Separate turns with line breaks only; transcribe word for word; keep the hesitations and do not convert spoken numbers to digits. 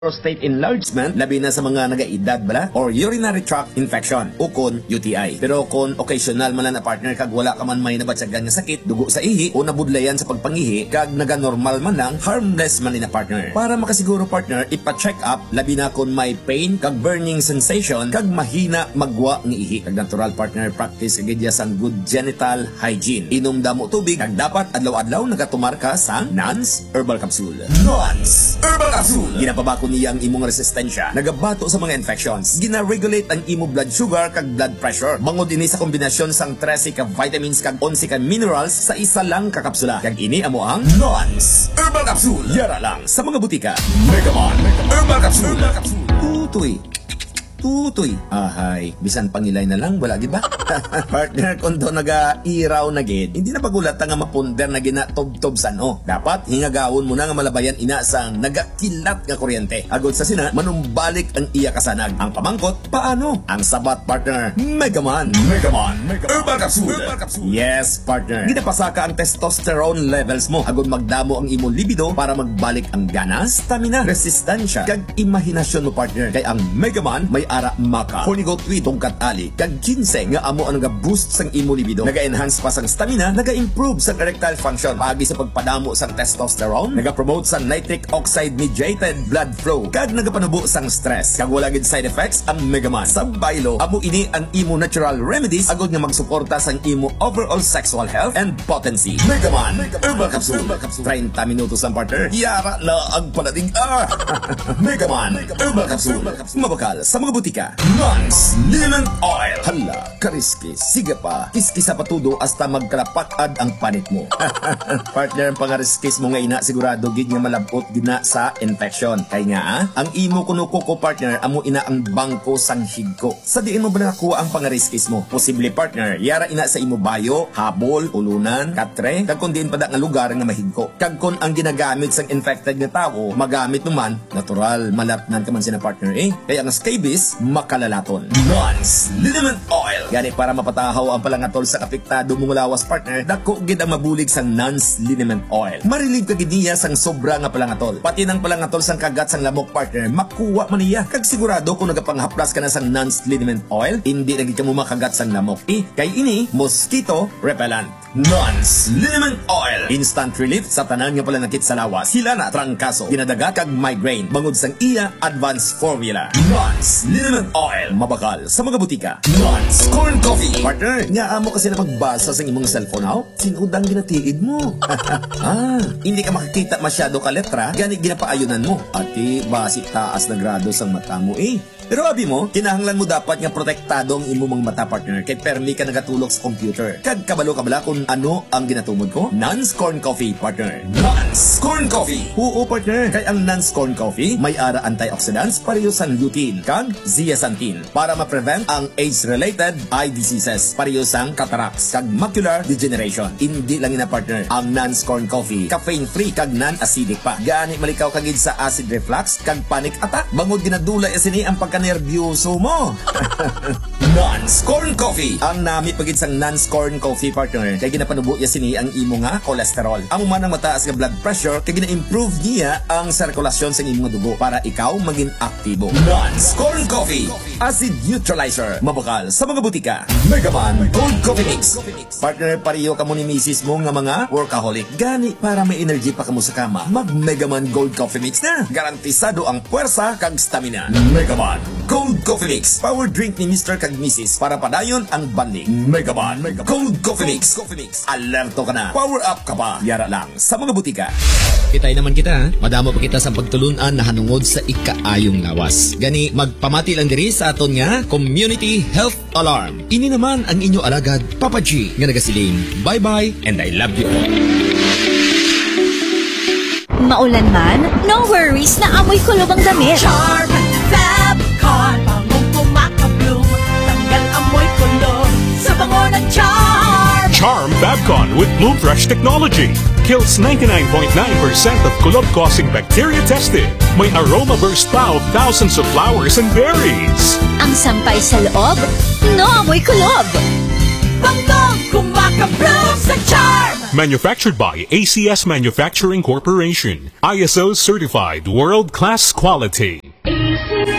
prostate enlargement, labi na sa mga nagaedad bala or urinary tract infection o kon U T I. Pero kung occasional man na partner kag wala ka man may nabatsagan nga sakit, dugo sa ihi o nabudlayan sa pagpangihi kag naga-normal man lang, harmless man na partner. Para makasiguro partner, ipa-check up labi na kung may pain kag burning sensation kag mahina magwa ng ihi. Kag natural partner practice gidya sang good genital hygiene. Inom damo tubig kag dapat adlaw-adlaw nagatumar ka sa Nance Herbal Capsule. Nance Herbal Capsule. Ginapabako niya ang imong resistensya, nagabato sa mga infections, gina-regulate ang imong blood sugar kag blood pressure. Bangod ini sa kombinasyon sang trese ka vitamins kag onse ka minerals sa isa lang ka kapsula. Kag ini amo ang Nance Herbal Capsule. Yara lang sa mga butika. Megaman Herbal Capsule. Tutoy. Tutoy. Ahay, bisan pangilay na lang, wala gid ba? Partner, kung do naga-iraw na gid, hindi na pagulat nga mapunder na gina tob-tob sano. Dapat hingagawon mo na nga malabayan ina sang nagakilat nga kuryente. Agod sa sina, manumbalik ang iya kasanag. Ang pamangkot, paano? Ang sabat partner, Megaman. Megaman. Herbal Capsule. Yes, partner. Ginapasaka ang testosterone levels mo. Agod magdamo ang imong libido para magbalik ang gana, stamina, resistensya, kag imahinasyon mo partner. Kay ang Megaman may ara maka honigot wi tongkat ali kag ginseng nga amo ang naga-boost sang imo libido, naga-enhance pa sang stamina, naga-improve sang erectile function pagi sa pagpadamo sang testosterone, naga-promote sang nitric oxide mediated blood flow kag nagapanubo sang stress. Kag wala gid side effects ang Megaman. Sa baylo, amo ini ang imo natural remedies agod nga magsuporta sang imo overall sexual health and potency. Megaman Herbal Capsule. thirty minutos ang partner. Yara na ang palating ah. Megaman Herbal Capsule. Mabakal sa mga butika. Nance Liniment Oil. Hala, kariskis. Sige pa, kiskisa patudo hasta magkalapakad ang panit mo. Partner, ang pangariskis mo nga ina sigurado gid nga malabot gina sa infection. Kay nga ah, ang imo kuno ko partner amo ina ang bangko sang higko. Sa diin mo ba nakuha ang pangariskis mo? Posible partner, yara ina sa imo bayo, habol, ulunan, katre, kag kun diin pa da nga lugar nga mahigko. Kag kun ang ginagamit sang infected nga tao, magamit naman, natural, malatnan ka man sina partner eh. Kaya ang scabies, makalalaton. Nance Liniment Oil. Gani para mapatahaw ang palangatol sa apektado mong lawas partner, dako gid ang mabulig sang Nance Liniment Oil. Marilig ka gid niya sang sobra nga palangatol. Pati nang palangatol sang kagat sang lamok partner, makuha man niya. Kag sigurado kung nagapanghaplas ka na sang Nance Liniment Oil, hindi na gid ka mo makagat sang lamok. Eh, kay ini mosquito repellent. Nance Liniment Oil. Instant relief sa tanan nga palanakit sa lawas. Sila na trangkaso, dinadaga kag migraine. Bangod sang iya advanced formula. Nance Liniment Oil. Mabakal sa mga butika. Nance Corn Coffee. Partner, nga amo kasi na pagbasa sa imong cellphone how? Sinudang ginatiid mo. Ah, hindi ka makakita masyado ka letra, gani ginapaayunan mo. Ati, basi taas na grado sang mata mo eh. Pero abi mo, kinahanglan mo dapat nga protektado ang imo mga mata partner kay permi ka nagatulog sa computer. Kag kabalo kabala kung ano ang ginatumod ko? Nance Corn Coffee partner. Nance Corn Coffee. Oo partner, kay ang Nance Corn Coffee may ara antioxidants pareho sang lutein kag zeaxanthin para ma-prevent ang age-related eye diseases pareho sang cataracts kag macular degeneration. Hindi lang ina partner ang Nance Corn Coffee, caffeine free kag non-acidic pa. Gani malikaw kagid sa acid reflux kag panic attack. Bangod ginadula isini ang pagka nervyoso mo. Nance Corn Coffee. Ang nami pagid sang Nance Corn Coffee partner kay ginapanubo ya sini ang imo nga cholesterol. Amo man ang mataas nga blood pressure kay gina-improve niya ang sirkulasyon sa imong dugo para ikaw maging aktibo. Nance Corn Coffee. Acid neutralizer. Mabakal sa mga butika. Megaman Gold Coffee Mix. Partner, pariyo ka mo ni misis mo nga mga workaholic. Gani para may energy pa kamo sa kama. Mag Megaman Gold Coffee Mix na. Garantisado ang puwersa kag stamina. Megaman Gold Coffee Mix. Power drink ni Mister kag Missus para padayon ang banding. Megaman Gold Coffee Mix. Coffee Mix. Alerto ka na. Power up ka pa. Yara lang sa mga butika.
Kitay naman kita ha. Madamo pa kita sa pagtulunan na hanungod sa ikaayong lawas. Gani magpamati lang diri sa aton nga Community Health Alarm. Ini naman ang inyo alagad Papa G nga nagasiling. Bye bye and I love you all.
Maulan man, no worries na amoy kulob ang damit.
Charm Fabcon, bangong kumakabloom, tanggal amoy kulob sa bango ng Charm.
Charm Fabcon with Bloom Fresh technology kills ninety-nine point nine percent of kulob-causing bacteria tested. May aroma burst pa of thousands of flowers and berries.
Ang sampay sa loob, no amoy kulob.
Bangong kumakabloom sa Charm.
Manufactured by A C S Manufacturing Corporation. I S O certified world-class quality.